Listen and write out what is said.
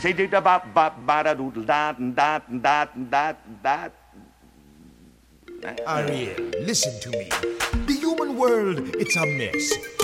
Say da da ba ba da doodle da da da da da. Ariel, listen to me. The human world, it's a mess.